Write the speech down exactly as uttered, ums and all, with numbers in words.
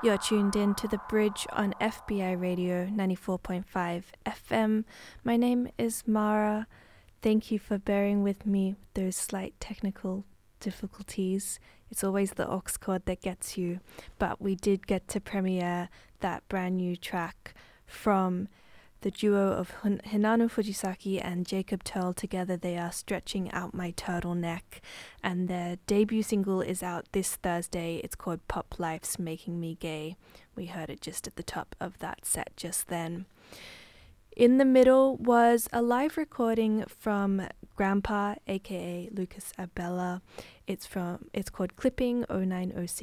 You're tuned in to The Bridge on F B I Radio ninety-four point five F M. My name is Mara. Thank you for bearing with me with those slight technical difficulties. It's always the aux cord that gets you, but we did get to premiere that brand new track from the duo of Hin- Hinano Fujisaki and Jacob Turl. Together they are Stretching Out My Turtleneck, and their debut single is out this Thursday. It's called Pop Life's Making Me Gay. We heard it just at the top of that set just then. In the middle was a live recording from Grandpa, aka Lucas Abela. It's from it's called Clipping oh nine oh six.